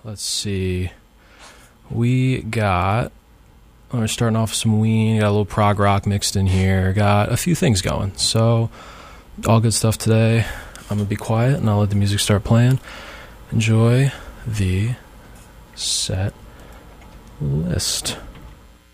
Let's see. We're starting off with some Ween, got a little prog rock mixed in here, got a few things going. So, all good stuff today. I'm going to be quiet and I'll let the music start playing. Enjoy the set list.